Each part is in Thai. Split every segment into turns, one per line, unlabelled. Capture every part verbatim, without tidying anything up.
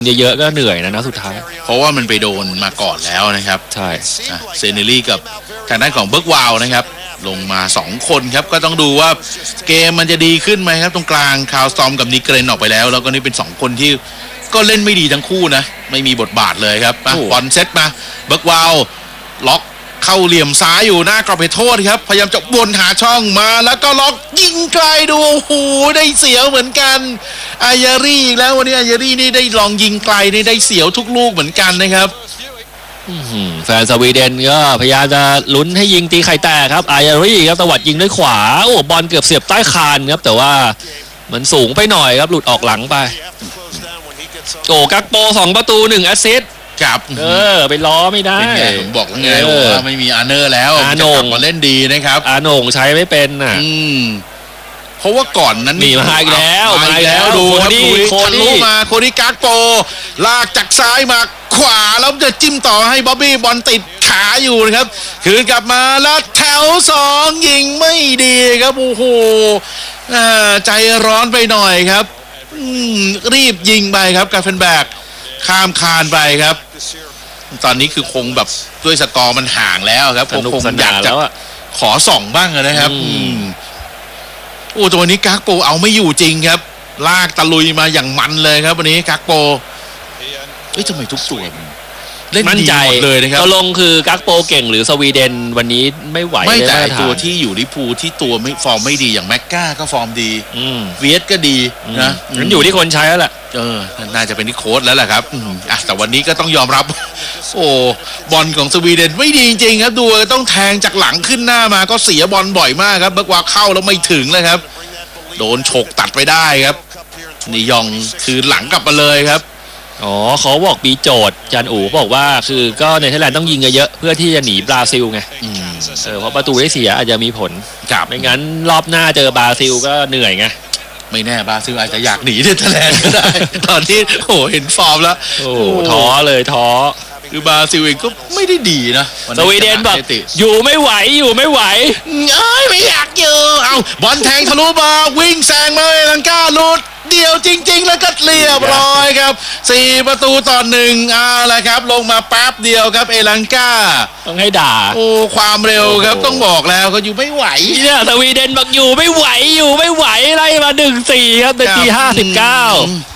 เยอะๆก็เหนื่อยนะนะสุดท้าย
เพราะว่ามันไปโดนมาก่อนแล้วนะครับ
ใช่
เซเนลลี่กับทางด้านของเบิร์กวาวนะครับลงมาสองคนครับก็ต้องดูว่าเกมมันจะดีขึ้นไหมครับตรงกลางคาวสตอมกับนิเกรนออกไปแล้วแล้วก็นี่เป็นสองคนที่ก็เล่นไม่ดีทั้งคู่นะไม่มีบทบาทเลยครับบอลเซตมาเบิร์กวาวล็อกเข้าเหลี่ยมซ้ายอยู่หน้ากรอบเขตโทษครับพยายามจะวนหาช่องมาแล้วก็ล็อกยิงไกลดูโอ้โหได้เสียวเหมือนกันอายารี่อีกแล้ววันนี้อายารี่นี่ได้ลองยิงไกลนี่ได้เสียวทุกลูกเหมือนกันนะครับ
แฟนสวีเดนก็พยายามจะลุ้นให้ยิงตีไข่แตกครับอายารี่ครับตวัดยิงด้วยขวาโอ้บอลเกือบเสียบใต้คานครับแต่ว่ามันสูงไปหน่อยครับหลุดออกหลังไปโอ้กักโปสองประตูหนึ่งแอสซิสต์
ครับ
เออไปล้อไม่ได้
ผมบอกแล้วไงว่าไม่มีอาร์เนอร์แล้ว
อาโหน่ง
มาเล่นดีนะครับ
อาโหน่งใช้ไม่เป็นน่ะ
เพราะว่าก่อนนั้น
มีมาอีกแล้ว
มาอีกแล้วดูครับโคดี้มาโคดี้กักโปลากจากซ้ายมาขวาแล้วจะจิ้มต่อให้บ๊อบบี้บอลติดขาอยู่นะครับคืนกลับมาแล้วแถวสองยิงไม่ดีครับโอ้โหใจร้อนไปหน่อยครับรีบยิงไปครับกาเฟนแบกข้ามคานไปครับตอนนี้คือคงแบบด้วยสกอร์มันห่างแล้วครับคงอยากจะขอส่องบ้างนะครับโอ้ตัวนี้กักโปเอาไม่อยู่จริงครับลากตะลุยมาอย่างมันเลยครับวันนี้กักโปเฮ้ยทำไมทุกตัวเล่นดีหมดเลยนะครับ
ตกลงคือกักโปเก่งหรือสวีเดนวันนี้ไม่ไหว
ไม่แต่ตัวที่อยู่ลิพูที่ตัวไม่ฟอร์มไม่ดีอย่างแม็กก้าก็ฟอร์มดีเวียดก็ดีนะ
มันอยู่ที่คนใช้แล้วแหละ
เออน่าจะเป็นที่โค้ชแล้วแหละครับอ่ะแต่วันนี้ก็ต้องยอมรับโอ้บอลของสวีเดนไม่ดีจริงๆครับดูต้องแทงจากหลังขึ้นหน้ามาก็เสียบอลบ่อยมากครับเบิร์กวาเข้าแล้วไม่ถึงเลยครับโดนฉกตัดไปได้ครับนี่ยองคือหลังกลับมาเลยครับ
อ๋อเขาบอกมีโจทย์จันอู๋บอกว่าคือก็เนเธอร์แลนด์ต้องยิงเยอะๆเพื่อที่จะหนีบราซิลไงเออเพราะประตูได้เสียอาจจะมีผล
ครับ
ไม่งั้นรอบหน้าเจอบราซิลก็เหนื่อยไง
ไม่แน่บราซิลอาจจะอยากหนีเนเธอร์แลนด์ก็ได้ตอนที่โอ้เห็นฟอร์มแล้ว
โอ้ท้อเลยท้อ
คือบราซิลเองก็ไม่ได้ดีนะ
สวีเดนแบบอยู่ไม่ไหวอยู่ไม่ไหว
เอ้ยไม่อยากอยู่เอาบอลแทงทะลุมาวิ่งแซงมาลังกาลุดเดียวจริงๆแล้วก็เรียบร้อยครับสี่ประตูต่อหนึ่งเอาละครับลงมาแป๊บเดียวครับเอลังกา
ต้องให้ด่า
โอ้ความเร็วครับต้องบอกแล้วเขาอยู่ไม่ไหว
เนี่ยสวีเดนบอกอยู่ไม่ไหวอยู่ไม่ไหวไล่มาหนึ่งสี่ครับนาทีห้าสิบเก้า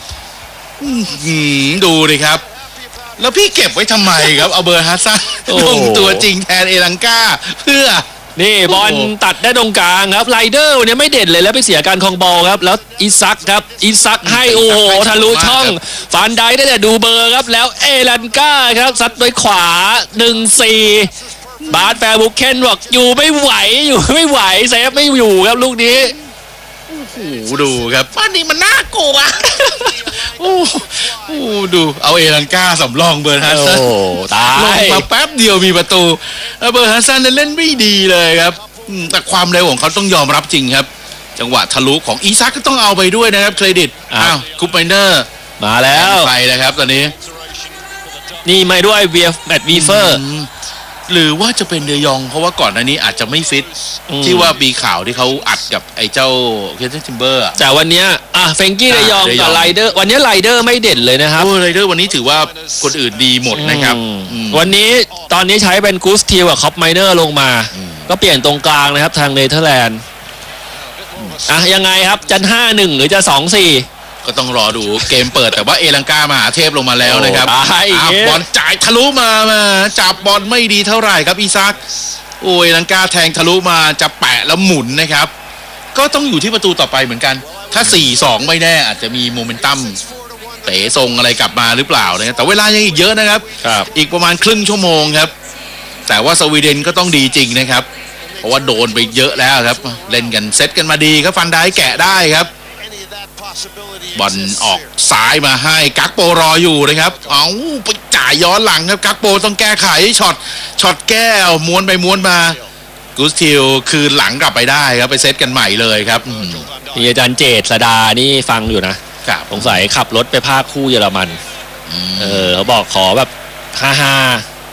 ดูดิครับแล้วพี่เก็บไว้ทำไมครับเอาเบอร์ฮัสซันลงตัวจริงแทนเอลังกาเพื่อ
นี่บอลตัดได้ตรงกลางครับไรเดอร์เนี่ยไม่เด่นเลยแล้วไปเสียการคองบอลครับแล้วอิซักครับอิซักให้โอ้โหทะลุช่องฟานไดได้แต่ดูเบอร์ครับแล้วเอลันกาครับซัดด้วยขวา หนึ่งสี่ บาร์แฟร์บุกเคนบอกอยู่ไม่ไหวอยู่ไม่ไหวเซฟไม่อยู่ครับลูกนี้
โอ้โหดูครับอันนี้มันน่ากลัวโอ้โหดูเอาเอลันกาสำรองเบอร์ฮัสซัน
ตาย
ลงมาแป๊บเดียวมีประตูเบอร์ฮัสซันเล่นไม่ดีเลยครับแต่ความเร็วของเขาต้องยอมรับจริงครับจังหวะทะลุของอีซักก็ต้องเอาไปด้วยนะครับเครดิตอ้าวคูปไมเนอร์
มาแล้ว
ไปนะครับตอนนี้
นี่ไม่ด้วยเวียแมตต์วีเฟอร์
หรือว่าจะเป็นเดยองเพราะว่าก่อนหน้านี้อาจจะไม่ฟิตที่ว่ามีข่าวที่เขาอัดกับไอ้เจ้าเคททิมเบอร์
แต่วันนี้อ่ะเฟงกี้เดยองกับไรเดอร์วันนี้ไรเดอร์ไม่เด่นเลยนะครับ
โอ้ไรเดอร์วันนี้ถือว่าคนอื่นดีหมดนะครับ
วันนี้ตอนนี้ใช้เป็นกูสทีลกับคอปไมเนอร์ลงมาก็เปลี่ยนตรงกลางนะครับทางเนเธอร์แลนด์อ่ะยังไงครับจะห้าหนึ่งหรือจะสองสี่
ก็ต้องรอดูเกมเปิดแต่ว่าเอลังกามหาเทพลงมาแล้วนะครับบอลจ่ายทะลุมามาจับบอลไม่ดีเท่าไหร่ครับอีซักโอ้ยเอลังกาแทงทะลุมาจะแปะแล้วหมุนนะครับก็ต้องอยู่ที่ประตูต่อไปเหมือนกันถ้า สี่สอง ไม่แน่อาจจะมีโมเมนตัมเตะทรงอะไรกลับมาหรือเปล่านะแต่เวลายังอีกเยอะนะครับอีกประมาณครึ่งชั่วโมงครับแต่ว่าสวีเดนก็ต้องดีจริงนะครับเพราะว่าโดนไปเยอะแล้วครับเล่นกันเซตกันมาดีครับฟันได้แกะได้ครับบอลออกซ้ายมาให้กักโปรออยู่นะครับเอาไปจ่ายย้อนหลังครับกักโปต้องแก้ไขช็อตช็อตแก้วม้วนไปม้วนมากูสติลคืนหลังกลับไปได้ครับไปเซตกันใหม่เลยครับ
นี่อาจารย์เจษฎานี่ฟังอยู่นะสงสัยขับรถไปภาคคู่เยอรมันเออเขาบอกขอแบบฮ่าฮ่า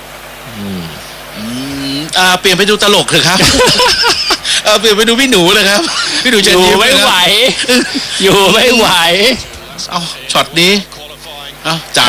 อ่าเปลี่ยนไปดูตลกเถอะครับเออเปลี่ยนไปดูพี่หนูเลยครับพี่หนูจะ
อยู่ไม่ไหวอยู่ไม่ไหว
เอาช็อตนี้เอาจ่า